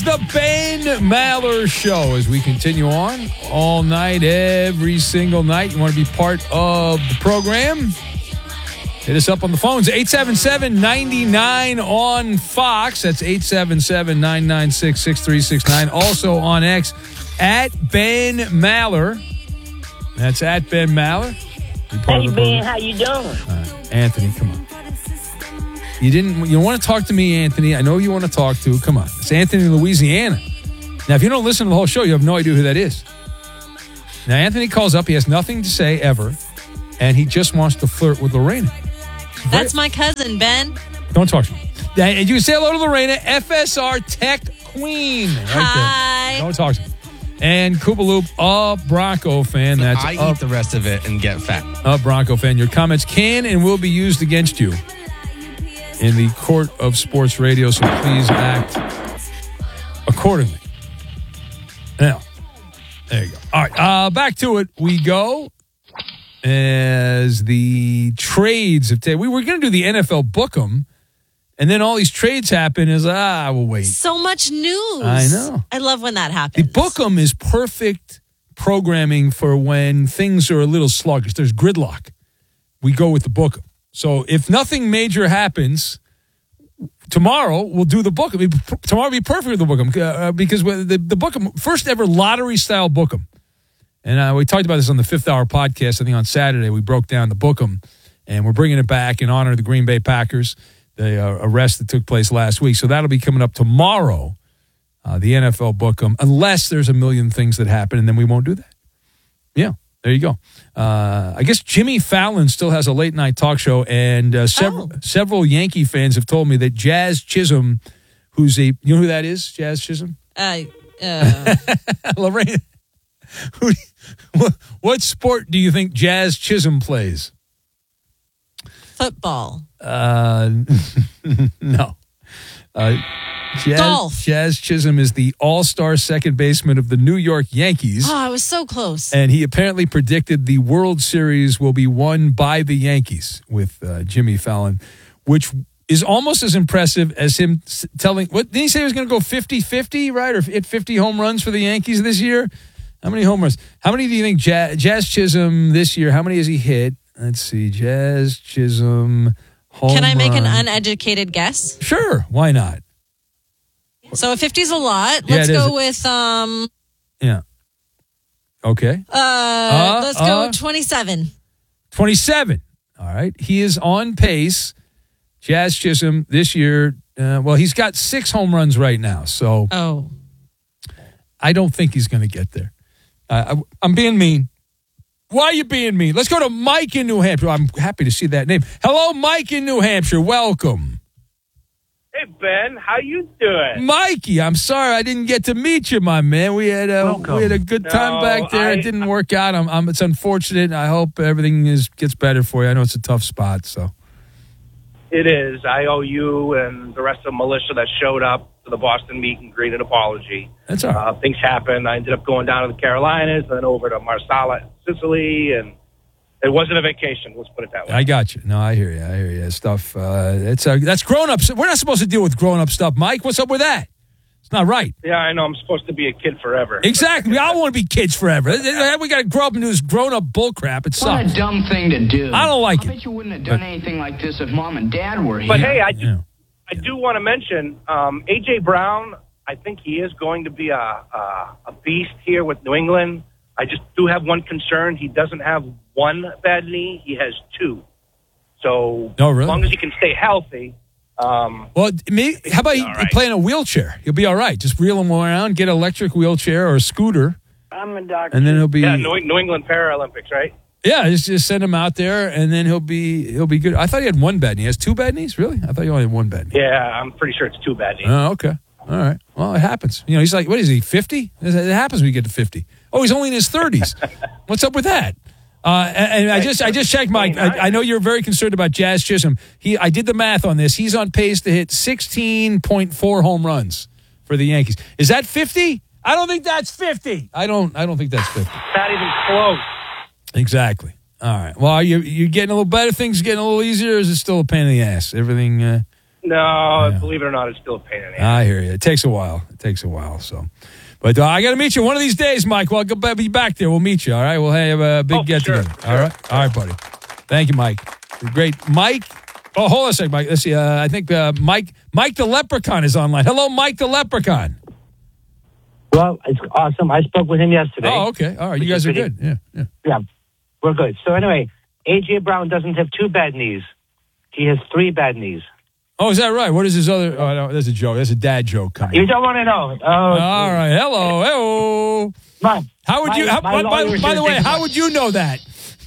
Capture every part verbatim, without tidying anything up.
the Ben Maller Show as we continue on all night, every single night. You want to be part of the program? Hit us up on the phones, eight seven seven, nine nine on Fox. That's eight seven seven, nine nine six, six three six nine. Also on X, at Ben Maller. That's at Ben Maller. Hey, Ben, how you doing? Uh, Anthony, come on. You didn't. You want to talk to me, Anthony. I know you want to talk to. Come on. It's Anthony in Louisiana. Now, if you don't listen to the whole show, you have no idea who that is. Now, Anthony calls up. He has nothing to say ever, and he just wants to flirt with Lorena. That's my cousin, Ben. Don't talk to me. And you can say hello to Lorena, F S R Tech Queen. Right Hi. There. Don't talk to me. And Koopaloop, a Bronco fan. That's I a, eat the rest of it and get fat. A Bronco fan. Your comments can and will be used against you in the court of sports radio, so please act accordingly. Now, there you go. All right, uh, back to it we go. As the trades have taken, we were going to do the N F L Book'em, and then all these trades happen. Is ah, we'll wait. So much news. I know. I love when that happens. The Book'em is perfect programming for when things are a little sluggish. There's gridlock. We go with the Book'em. So if nothing major happens tomorrow, we'll do the Book'em. I mean, tomorrow will be perfect with the Book'em uh, because the the Book'em, first ever lottery style Book'em. And uh, we talked about this on the Fifth Hour podcast. I think on Saturday we broke down the Book'em, and we're bringing it back in honor of the Green Bay Packers, the uh, arrest that took place last week. So that'll be coming up tomorrow, uh, the N F L Book'em, unless there's a million things that happen, and then we won't do that. Yeah, there you go. Uh, I guess Jimmy Fallon still has a late night talk show, and uh, several oh. several Yankee fans have told me that Jazz Chisholm, who's a you know who that is, Jazz Chisholm? Uh, uh. Lorraine. Who, what sport do you think Jazz Chisholm plays? Football. Uh, no. Uh, Jazz, Golf. Jazz Chisholm is the all-star second baseman of the New York Yankees. Oh, I was so close. And he apparently predicted the World Series will be won by the Yankees with uh, Jimmy Fallon, which is almost as impressive as him telling, what did he say he was going to go fifty-fifty, right? Or hit fifty home runs for the Yankees this year? How many home runs? How many do you think Jazz, Jazz Chisholm this year, how many has he hit? Let's see. Jazz Chisholm home Can I make run. an uneducated guess? Sure. Why not? So a fifty is a lot. Yeah, Let's it go is. with, um, Yeah. Okay. uh, uh let's go uh, twenty-seven. twenty-seven. All right. He is on pace. Jazz Chisholm this year, uh, well, he's got six home runs right now. So Oh. I don't think he's going to get there. Uh, I, I'm being mean. Why are you being mean? Let's go to Mike in New Hampshire. I'm happy to see that name. Hello, Mike in New Hampshire. Welcome. Hey, Ben. How you doing? Mikey, I'm sorry I didn't get to meet you, my man. We had a, we had a good time No, back there. I- it didn't work out. I'm, I'm, it's unfortunate. I hope everything is gets better for you. I know it's a tough spot. So It is. I owe you and the rest of the militia that showed up to the Boston meet and greet an apology. That's all right. Uh, things happened. I ended up going down to the Carolinas, then over to Marsala, Sicily, and it wasn't a vacation. Let's put it that way. I got you. No, I hear you. I hear you. Stuff. Uh, it's uh, that's grown up. We're not supposed to deal with grown up stuff, Mike. What's up with that? It's not right. Yeah, I know. I'm supposed to be a kid forever. Exactly. We all want to be kids forever. We got to grow up and do this grown up bull crap. It sucks. What a dumb thing to do. I don't like I it. bet you wouldn't have done But- anything like this if Mom and Dad were here. But hey, I do, Yeah. I do want to mention um, A J. Brown. I think he is going to be a, a a beast here with New England. I just do have one concern. He doesn't have one bad knee. He has two. So Oh, really? as long as he can stay healthy. Um, Well, me, how about you All right. play in a wheelchair? He'll be all right. Just reel him around, get an electric wheelchair or a scooter, I'm a doctor. and then he'll be. yeah, New, New England Paralympics, right? Yeah, just, just send him out there, and then he'll be he'll be good. I thought he had one bad knee. He has two bad knees? Really? I thought he only had one bad knee. Yeah, I'm pretty sure it's two bad knees. Oh, okay. All right. Well, it happens. You know, he's like, what is he, fifty? It happens when you get to fifty. Oh, he's only in his thirties. What's up with that? Uh, and, and I just I just checked, Mike. I, I know you're very concerned about Jazz Chisholm. He, I did the math on this. He's on pace to hit sixteen point four home runs for the Yankees. Is that fifty? I don't think that's fifty. I don't. I don't think that's fifty. Not even close. Exactly. All right. Well, are you you getting a little better? Things getting a little easier, or is it still a pain in the ass? Everything. Uh, No, Yeah. believe it or not, it's still a pain in the ass. I hear you. It takes a while. It takes a while. So, but uh, I got to meet you one of these days, Mike. Well, I'll be back there. We'll meet you. All right. We'll have a big Oh, get sure, together. sure. All right. All right, buddy. Thank you, Mike. Great, Mike. Oh, hold on a second, Mike. Let's see. Uh, I think uh, Mike, Mike the Leprechaun is online. Hello, Mike the Leprechaun. Well, it's awesome. I spoke with him yesterday. Oh, okay. All right. You Which guys is are pretty- good. Yeah. Yeah. Yeah, we're good. So anyway, A J Brown doesn't have two bad knees. He has three bad knees. Oh, is that right? What is his other? Oh, no, that's a joke. That's a dad joke coming. You don't want to know. Oh, All right. Hello. Hello. Mom, How would my- you? How, my by, by, lawyer's by the gonna way, take how my- would you know that?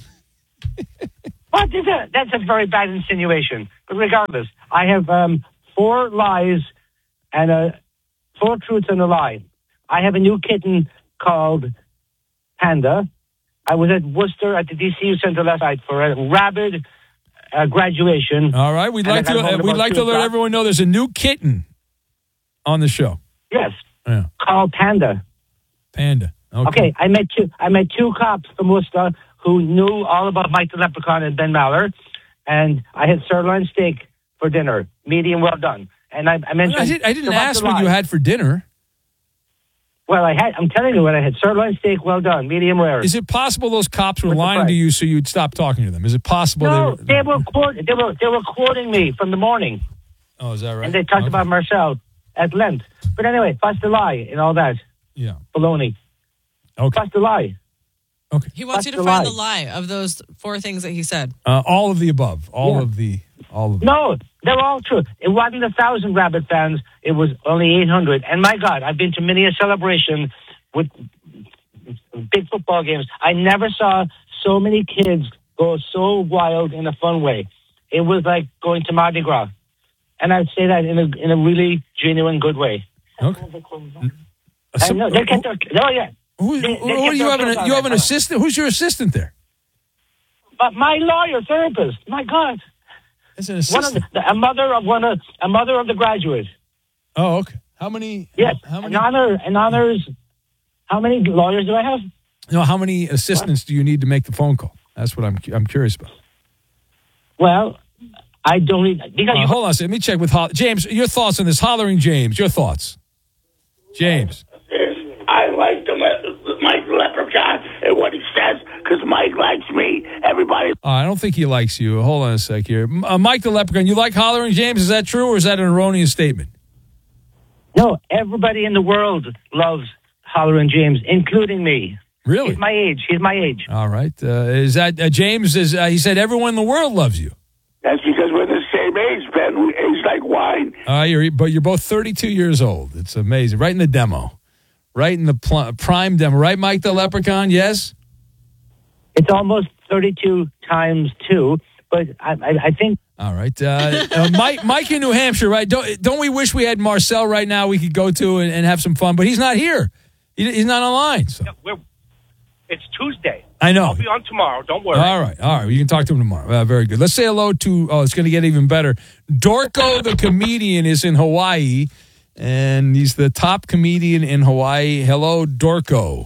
What is that? That's a very bad insinuation. But regardless, I have um, four lies and uh, four truths and a lie. I have a new kitten called Panda. I was at Worcester at the D C U Center last night for a rabid uh, graduation. All right. We'd And like I got to. home Uh, at we'd about like two to let o'clock. everyone know there's a new kitten on the show. Yes, Yeah. called Panda. Panda. Okay. Okay, I met two. I met two cops from Worcester who knew all about Mike the Leprechaun and Ben Maller, and I had sirloin steak for dinner, medium well done. And I, I mentioned I, did, I didn't so what's ask the what lie? you had for dinner. Well, I had. I'm telling you what I had: sirloin steak well done, medium rare. Is it possible those cops were What's the lying to price? you so you'd stop talking to them? Is it possible? no, they they were quote, they were they were quoting me from the morning, Oh, is that right? and they talked Okay. about Marcel at length. But anyway, what's the lie and all that Yeah. baloney? Okay. What's the lie? He wants What's you to the find lie? the lie of those four things that he said. Uh, all of the above. All Yeah. of the. All of. No, they're all true. It wasn't a thousand rabbit fans. It was only eight hundred. And my God, I've been to many a celebration with big football games. I never saw so many kids go so wild in a fun way. It was like going to Mardi Gras. And I'd say that in a in a really genuine good way. Okay. And no, they kept their, oh yeah. Who, They- who, they who kept do you their have? An, kids on you have that an time. assistant. Who's your assistant there? But my lawyer therapist, my God, It's an one of assistant. the, a mother of one of a mother of the graduate. Oh, okay. How many? Yes, How many? an honor, an honors. How many lawyers do I have? No. How many assistants do you need to make the phone call? That's what I'm. I'm curious about. Well, I don't need because Uh, you, hold on a second. Let me check with Ho- James. Your thoughts on this? Hollering James. Your thoughts, James. Yes, I like the le- Mike the Leprechaun and what he says because Mike likes me. Everybody. Uh, I don't think he likes you. Hold on a sec here. M- Uh, Mike the Leprechaun, you like Hollering James? Is that true or is that an erroneous statement? no, everybody in the world loves Hollering James, including me. Really? He's my age. He's my age. All right. Uh, is that uh, James? Is uh, he said everyone in the world loves you? That's because we're the same age, Ben. We age like wine. Uh, you're, but you're both thirty-two years old. It's amazing. Right in the demo. Right in the pl- prime demo. Right, Mike the Leprechaun? Yes? It's almost thirty-two times two, but I, I, I think All right. Uh, uh, Mike, Mike in New Hampshire, right? Don't, don't we wish we had Marcel right now we could go to and, and have some fun? But he's not here. He, he's not online. So. We're, it's Tuesday. I know. I'll be on tomorrow. Don't worry. All right, all right. You can talk to him tomorrow. Uh, very good. Let's say hello to. Oh, it's going to get even better. Dorco the comedian is in Hawaii, and he's the top comedian in Hawaii. Hello, Dorco.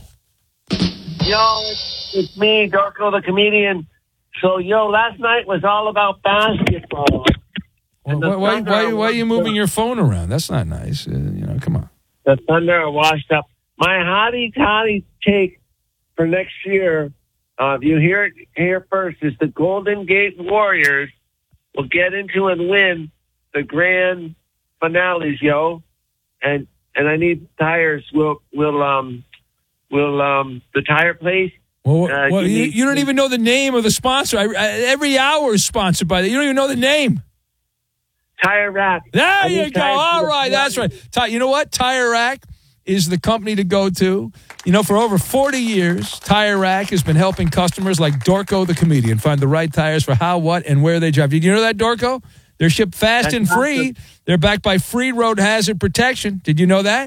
Yo, it's, it's me, Darko the comedian. So, yo, last night was all about basketball. Why, And the why, why, Thunder why, why are you was- moving your phone around? That's not nice. Uh, you know, come on. The Thunder are washed up. My hottie toddy take for next year, uh, if you hear it here first, is the Golden Gate Warriors will get into and win the grand finales, yo. And and I need tires. Will will um will um the tire place? Well, Uh, well give you, me- you don't even know the name of the sponsor. I, I, every hour is sponsored by that. You don't even know the name. Tire Rack. There I you need go. tires All for the- right, that's right. Ti- You know what? Tire Rack is the company to go to. You know, for over forty years, Tire Rack has been helping customers like Dorco the comedian find the right tires for how, what, and where they drive. Did you know that, Dorco? They're shipped fast That's and free. awesome. They're backed by free road hazard protection. Did you know that?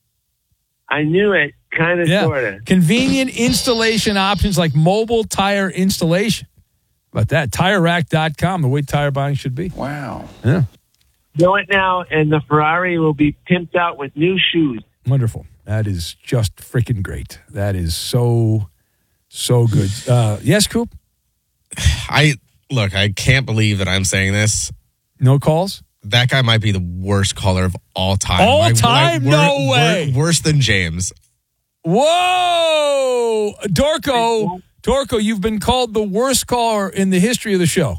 I knew it, kind of, Yeah. sort of. Convenient installation options like mobile tire installation. About that, tire rack dot com, the way tire buying should be. Wow. Yeah. Know it now, and the Ferrari will be pimped out with new shoes. Wonderful. That is just freaking great. That is so, so good. Uh, yes, Coop? I look, I can't believe that I'm saying this. No calls? that guy might be the worst caller of all time. All like, time? Like, no wor- way. Wor- worse than James. Whoa! Dorco, Dorco, you've been called the worst caller in the history of the show.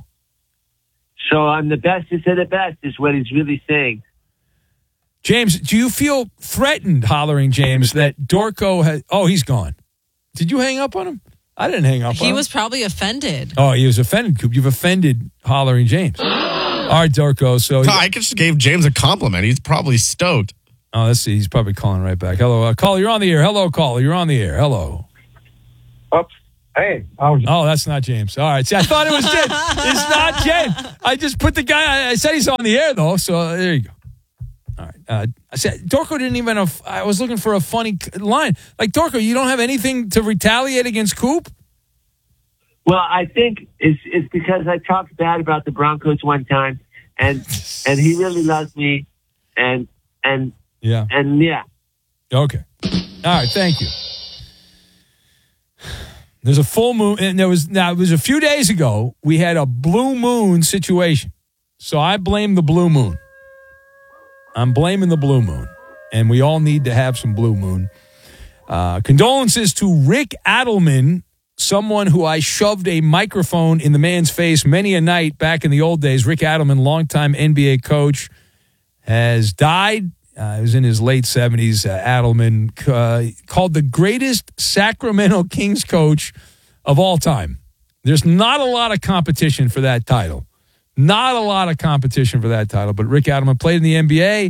So I'm the bestest of the best is what he's really saying. James, do you feel threatened, hollering James, that Dorco has... Oh, he's gone. Did you hang up on him? I didn't hang up on him. He was probably offended. Oh, he was offended, Coop. You've offended hollering James. All right, Dorco. So No, I just gave James a compliment. He's probably stoked. Oh, let's see. He's probably calling right back. Hello, uh, caller. You're on the air. Hello, caller. You're on the air. Hello. Oops. Hey. Oh, that's not James. All right. See, I thought it was James. It's not James. I just put the guy. I said he's on the air though. So uh, there you go. All right. Uh, I said Dorco didn't even have. I was looking for a funny line. Like Dorco, you don't have anything to retaliate against Coop? Well, I think it's it's because I talked bad about the Broncos one time, and and he really loves me, and and yeah, and yeah. Okay. All right. Thank you. There's a full moon, and there was now it was a few days ago. We had a blue moon situation, so I blame the blue moon. I'm blaming the blue moon, and we all need to have some blue moon. Uh, condolences to Rick Adelman, someone who I shoved a microphone in the man's face many a night back in the old days. Rick Adelman, longtime N B A coach, has died. Uh, he was in his late seventies. Uh, Adelman, uh, called the greatest Sacramento Kings coach of all time. There's not a lot of competition for that title. Not a lot of competition for that title. But Rick Adelman played in the N B A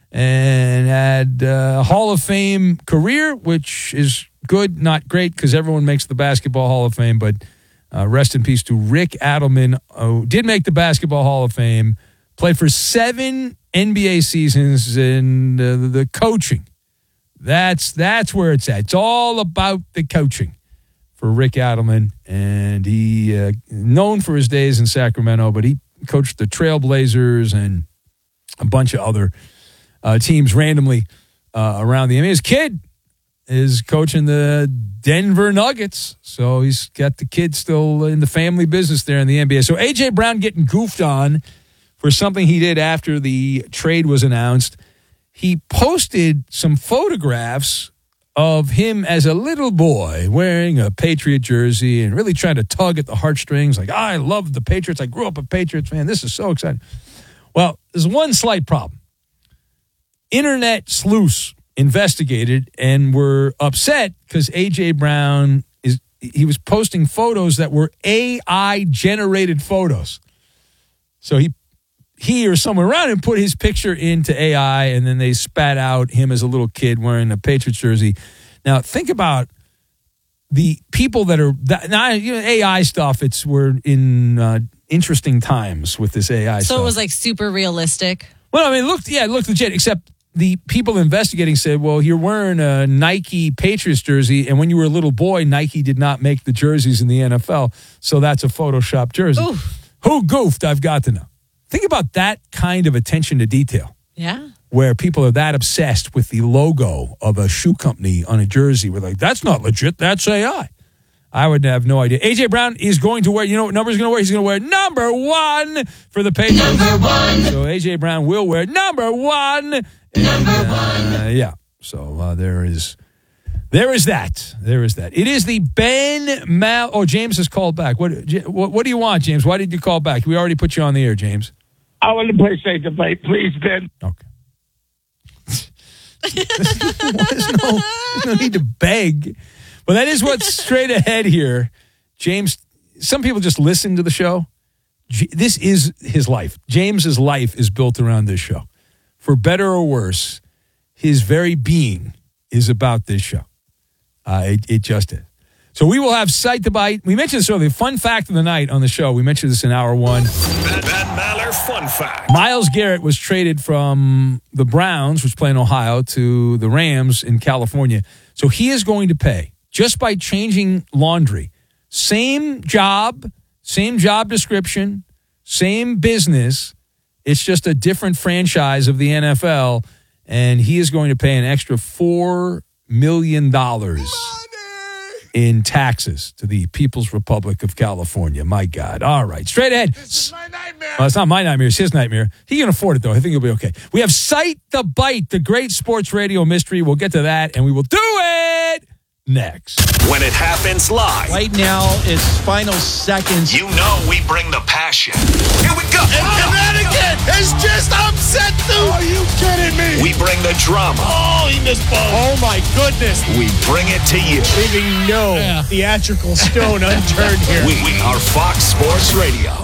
and had a Hall of Fame career, which is good, not great, because everyone makes the Basketball Hall of Fame. But uh, rest in peace to Rick Adelman, who did make the Basketball Hall of Fame, played for seven N B A seasons, and uh, the coaching. That's that's where it's at. It's all about the coaching for Rick Adelman, and he uh, known for his days in Sacramento, but he coached the Trailblazers and a bunch of other uh, teams randomly uh, around the N B A. His kid is coaching the Denver Nuggets, so he's got the kid still in the family business there in the N B A. So A J Brown getting goofed on for something he did after the trade was announced. He posted some photographs of him as a little boy wearing a Patriot jersey and really trying to tug at the heartstrings. Like, I love the Patriots. I grew up a Patriots fan. This is so exciting. Well, there's one slight problem. Internet sleuths investigated and were upset because A J Brown is he was posting photos that were A I generated photos. So he he or someone around him put his picture into A I, and then they spat out him as a little kid wearing a Patriots jersey. Now, think about the people that are that, now, you know, A I stuff. It's we're in uh, interesting times with this A I So stuff. it was like super realistic. Well, I mean, it looked yeah, it looked legit. Except the people investigating said, "Well, you're wearing a Nike Patriots jersey, and when you were a little boy, Nike did not make the jerseys in the N F L, so that's a Photoshop jersey." Ooh. Who goofed? I've got to know. Think about that kind of attention to detail, Yeah. where people are that obsessed with the logo of a shoe company on a jersey. We're like, that's not legit. That's A I. I would have no idea. A J Brown is going to wear, you know what number he's going to wear? He's going to wear number one for the Patriots. Number one. So A J Brown will wear number one. And, number one. Uh, yeah. So uh, there is there is that. There is that. It is the Ben Mal. Oh, James has called back. What, what, what do you want, James? Why did you call back? We already put you on the air, James. I want to play safe to play, please, Ben. Okay. there's, no, there's no need to beg. But that is what's straight ahead here. James, some people just listen to the show. This is his life. James's life is built around this show. For better or worse, his very being is about this show. Uh, it, it just is. So we will have Sight to Bite. We mentioned this earlier. Fun fact of the night on the show. We mentioned this in hour one. Ben, ben Maller fun fact. Myles Garrett was traded from the Browns, which play in Ohio, to the Rams in California. So he is going to pay, just by changing laundry, same job, same job description, same business. It's just a different franchise of the N F L, and he is going to pay an extra four million dollars. in taxes to the People's Republic of California. My God. All right. Straight ahead. This is my nightmare. Well, it's not my nightmare. It's his nightmare. He can afford it, though. I think he'll be okay. We have Cite the Bite, the great sports radio mystery. We'll get to that, and we will do it next. When it happens live. Right now, it's final seconds. You know we bring the passion. Here we go. And Connecticut has just upset them. Are you kidding me? We bring the drama. Oh, he missed both. Oh, my goodness. We bring it to you. Leaving no yeah. theatrical stone unturned here. We are Fox Sports Radio.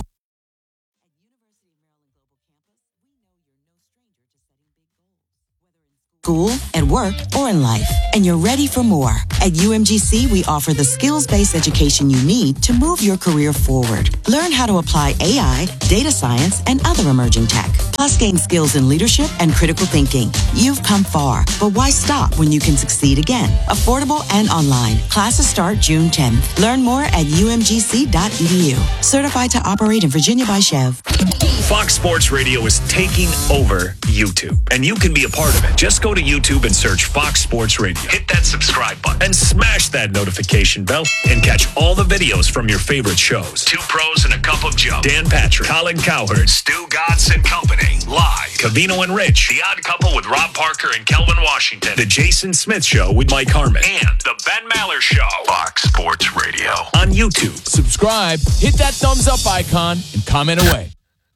School, at work, or in life, and you're ready for more. At U M G C, we offer the skills-based education you need to move your career forward. Learn how to apply A I, data science, and other emerging tech, plus gain skills in leadership and critical thinking. You've come far, but why stop when you can succeed again? Affordable and online. Classes start June tenth. Learn more at U M G C dot E D U. Certified to operate in Virginia by Chev. Fox Sports Radio is taking over YouTube, and you can be a part of it. Just go to YouTube and search Fox Sports Radio. Hit that subscribe button and smash that notification bell and catch all the videos from your favorite shows. Two Pros and a Cup of Joe. Dan Patrick, Colin Cowherd, Stu Gatz and Company. Live. Cavino and Rich. The Odd Couple with Rob Parker and Kelvin Washington. The Jason Smith Show with Mike Harmon. And The Ben Maller Show. Fox Sports Radio. On YouTube. Subscribe, hit that thumbs up icon, and comment away.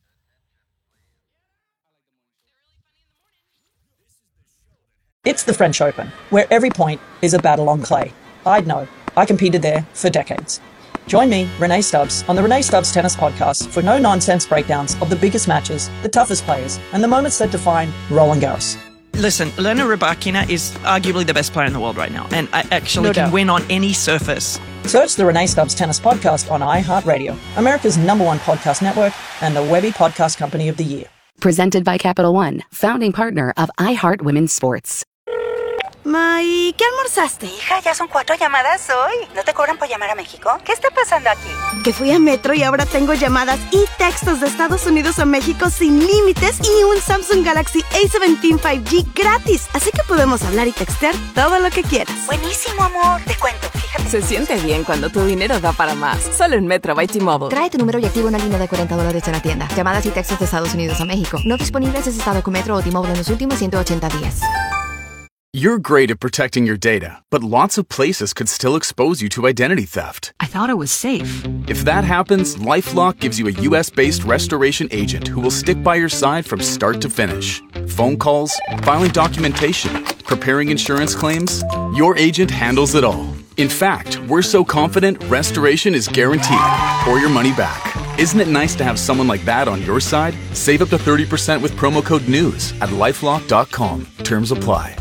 It's the French Open, where every point is a battle on clay. I'd know. I competed there for decades. Join me, Renee Stubbs, on the Renee Stubbs Tennis Podcast for no-nonsense breakdowns of the biggest matches, the toughest players, and the moments that define Roland Garros. Listen, Elena Rybakina is arguably the best player in the world right now, and I actually No can doubt. win on any surface. Search the Renee Stubbs Tennis Podcast on iHeartRadio, America's number one podcast network, and the Webby Podcast Company of the Year. Presented by Capital One, founding partner of iHeart Women's Sports. May, ¿qué almorzaste? Hija, ya son cuatro llamadas hoy. ¿No te cobran por llamar a México? ¿Qué está pasando aquí? Que fui a Metro y ahora tengo llamadas y textos de Estados Unidos a México sin límites y un Samsung Galaxy A diecisiete cinco G gratis. Así que podemos hablar y textear todo lo que quieras. Buenísimo, amor. Te cuento, fíjate. Se siente bien cuando tu dinero da para más. Solo en Metro by T-Mobile. Trae tu número y activa una línea de cuarenta dólares en la tienda. Llamadas y textos de Estados Unidos a México. No disponibles en estado con Metro o T-Mobile en los últimos ciento ochenta días. You're great at protecting your data, but lots of places could still expose you to identity theft. I thought it was safe. If that happens, LifeLock gives you a U S-based restoration agent who will stick by your side from start to finish. Phone calls, filing documentation, preparing insurance claims, your agent handles it all. In fact, we're so confident restoration is guaranteed or your money back. Isn't it nice to have someone like that on your side? Save up to thirty percent with promo code NEWS at lifelock dot com. Terms apply.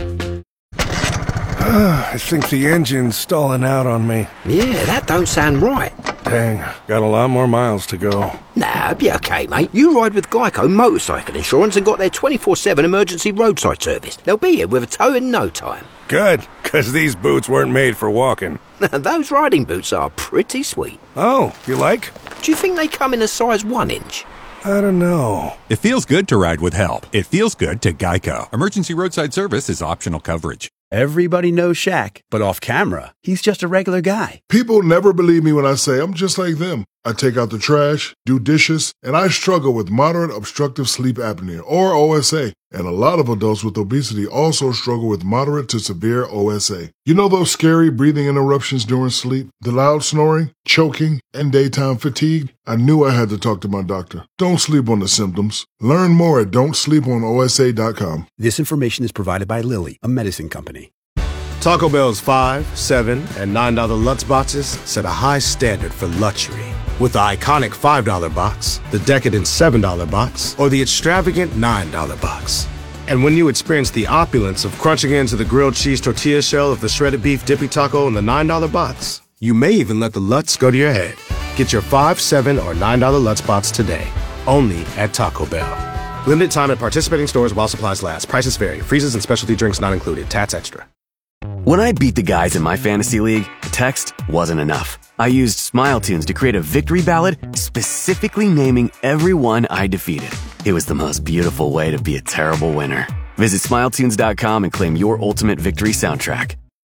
I think the engine's stalling out on me. Yeah, that don't sound right. Dang, got a lot more miles to go. Nah, it'll be okay, mate. You ride with Geico Motorcycle Insurance and got their twenty-four seven emergency roadside service. They'll be here with a tow in no time. Good, because these boots weren't made for walking. Those riding boots are pretty sweet. Oh, you like? Do you think they come in a size one inch? I don't know. It feels good to ride with help. It feels good to Geico. Emergency roadside service is optional coverage. Everybody knows Shaq, but off camera, he's just a regular guy. People never believe me when I say I'm just like them. I take out the trash, do dishes, and I struggle with moderate obstructive sleep apnea, or O S A. And a lot of adults with obesity also struggle with moderate to severe O S A. You know those scary breathing interruptions during sleep? The loud snoring, choking, and daytime fatigue? I knew I had to talk to my doctor. Don't sleep on the symptoms. Learn more at don't sleep on O S A dot com. This information is provided by Lilly, a medicine company. Taco Bell's five, seven, and nine dollar Lutz boxes set a high standard for luxury. With the iconic five dollar box, the decadent seven dollar box, or the extravagant nine dollar box. And when you experience the opulence of crunching into the grilled cheese tortilla shell of the shredded beef dippy taco in the nine dollar box, you may even let the Lutz go to your head. Get your five, seven, or nine dollar Lutz box today, only at Taco Bell. Limited time at participating stores while supplies last. Prices vary. Freezes and specialty drinks not included. Tats extra. When I beat the guys in my fantasy league, text wasn't enough. I used Smile Tunes to create a victory ballad specifically naming everyone I defeated. It was the most beautiful way to be a terrible winner. Visit smile tunes dot com and claim your ultimate victory soundtrack.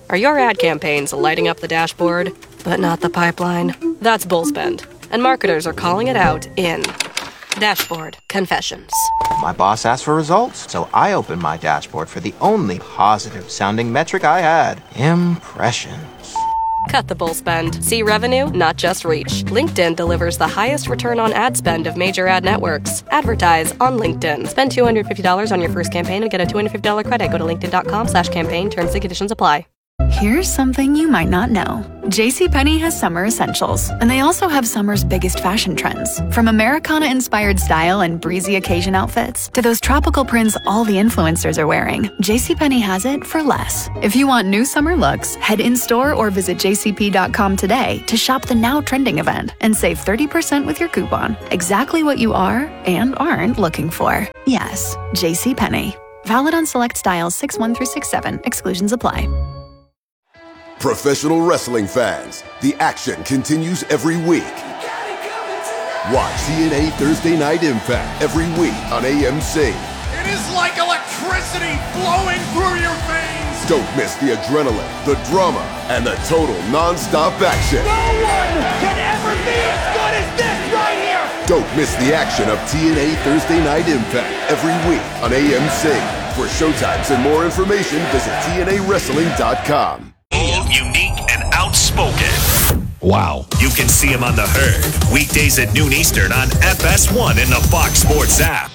Are your ad campaigns lighting up the dashboard, but not the pipeline? That's Bullspend, and marketers are calling it out in Dashboard Confessions. My boss asked for results, so I opened my dashboard for the only positive-sounding metric I had, impressions. Cut the bull spend. See revenue, not just reach. LinkedIn delivers the highest return on ad spend of major ad networks. Advertise on LinkedIn. Spend two hundred fifty dollars on your first campaign and get a two hundred fifty dollars credit. Go to linkedin.com slash campaign. Terms and conditions apply. Here's something you might not know. JCPenney has summer essentials, and they also have summer's biggest fashion trends. From Americana-inspired style and breezy occasion outfits to those tropical prints all the influencers are wearing, JCPenney has it for less. If you want new summer looks, head in-store or visit j c p dot com today to shop the now trending event and save thirty percent with your coupon. Exactly what you are and aren't looking for. Yes, JCPenney. Valid on select styles six one through six seven. Exclusions apply. Professional wrestling fans, the action continues every week. Watch T N A Thursday Night Impact every week on A M C. It is like electricity flowing through your veins. Don't miss the adrenaline, the drama, and the total non-stop action. No one can ever be as good as this right here. Don't miss the action of T N A Thursday Night Impact every week on A M C. For showtimes and more information, visit T N A wrestling dot com. Bold, unique, and outspoken. Wow. You can see him on The Herd, weekdays at noon Eastern on F S one in the Fox Sports app.